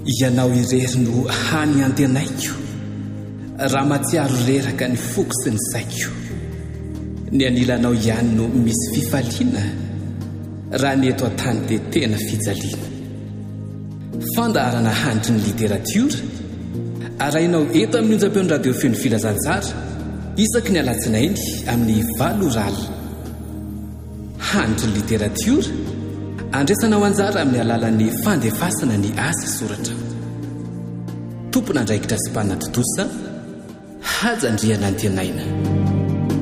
ianao irery no hany antenaiko raha matsiaro reraka ny foko sy ny saiko ny anilanao ihany no misy fifaliana raha ny eto an-tany dia tena fijaliana fandaharana handry ny literatiora arahinao eto amin'ny onjam-peon'ny radio feno filazantsara isaky ny alatsinainy amin'ny 8 oraly handry ny literatiora andraisanao anjara amin'ny alalan'ny fandefasana ny asa soratra tompona andraikitra sy mpanatotosa hajandriana ny tenaina